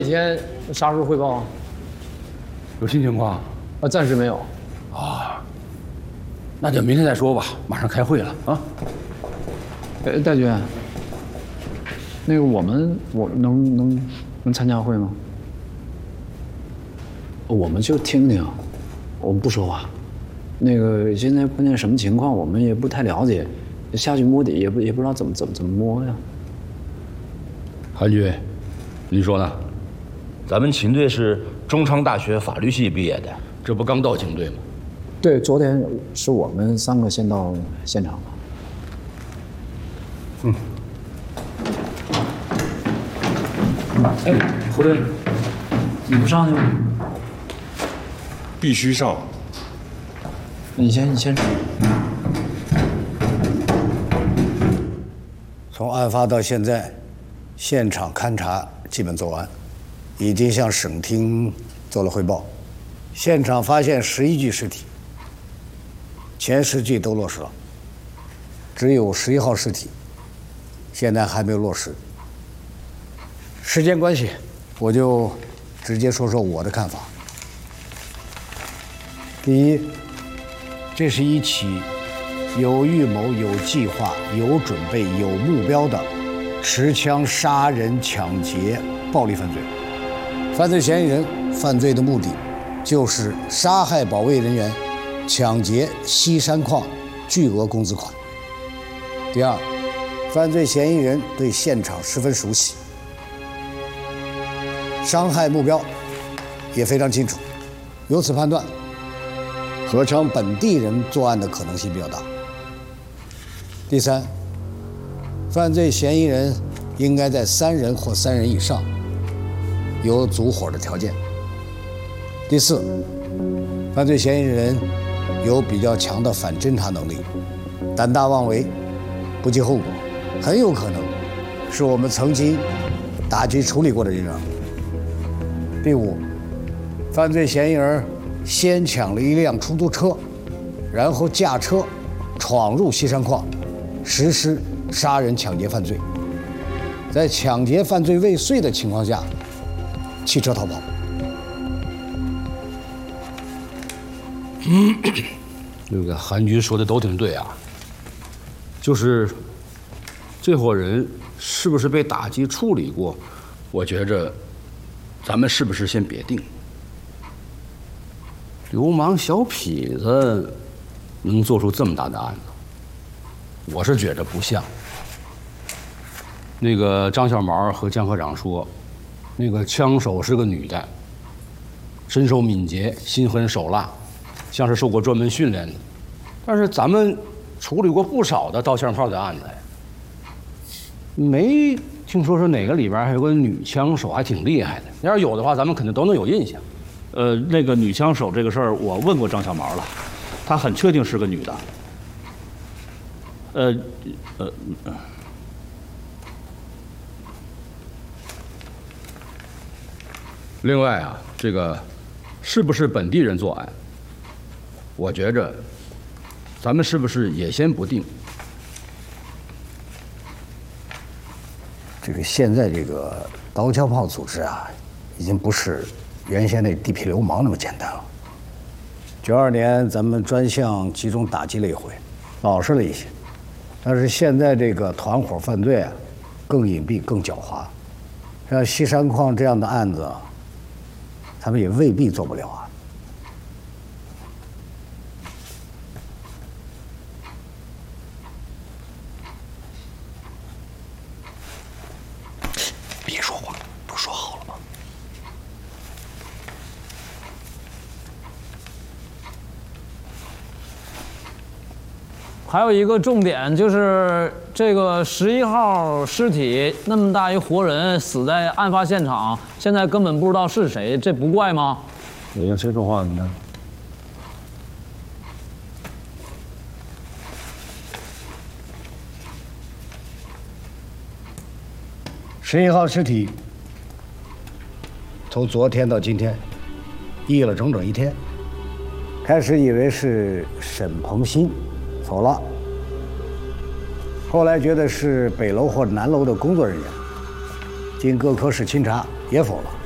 几天啥时候汇报啊？ 有新情况？ 暂时没有。 啊，那就明天再说吧，马上开会了啊。 戴军，那个我能参加会吗？我们就听听，我们不说话。那个现在关键什么情况，我们也不太了解，下去摸底也不知道怎么摸呀。 韩军，你说呢？ 咱们秦队是中昌大学法律系毕业的， 这不刚到警队吗？ 对，昨天是我们3个先到现场的。哎，胡队，你不上去吗？ 必须上。 你先。 从案发到现在，现场勘查基本做完，已经向省厅做了汇报。现场发现11具尸体，前10具都落实了，只有11号尸体现在还没有落实。时间关系，我就直接说说我的看法。第一，这是一起有预谋、有计划、有准备、有目标的持枪杀人、抢劫、暴力犯罪。犯罪嫌疑人犯罪的目的就是杀害保卫人员，抢劫西山矿巨额工资款。第二，犯罪嫌疑人对现场十分熟悉，伤害目标也非常清楚，由此判断，合昌本地人作案的可能性比较大。第三，犯罪嫌疑人应该在3人或3人以上，有组伙的条件。第四，犯罪嫌疑人有比较强的反侦查能力，胆大妄为，不计后果，很有可能是我们曾经打击处理过的人员。第五，犯罪嫌疑人先抢了一辆出租车，然后驾车闯入西山矿，实施杀人抢劫犯罪，在抢劫犯罪未遂的情况下弃车逃跑。 那个韩军说的都挺对啊，就是这伙人是不是被打击处理过，我觉着咱们是不是先别定。流氓小痞子能做出这么大的案子，我是觉着不像。那个张小毛和江科长说，那个枪手是个女的，身手敏捷，心狠手辣，像是受过专门训练的。但是咱们处理过不少的刀枪炮的案子呀，没听说哪个里边还有个女枪手还挺厉害的。要是有的话，咱们肯定都能有印象。 那个女枪手这个事儿，我问过张小毛了，她很确定是个女的。 另外啊，这个是不是本地人作案，我觉着咱们是不是也先不定。 这个现在这个刀枪炮组织啊，已经不是原先那地痞流氓那么简单了。92年咱们专项集中打击了一回，老实了一些，但是现在这个团伙犯罪啊，更隐蔽、更狡猾。像西山矿这样的案子，他们也未必做不了啊。 别说话，不是说好了吗？ 还有一个重点就是这个11号尸体那么大一活人死在案发现场，现在根本不知道是谁，这不怪吗？ 你让谁说话呢？ 11号尸体从昨天到今天，熨了整整1天。开始以为是沈鹏鑫否了，后来觉得是北楼或南楼的工作人员，经各科室清查也否了。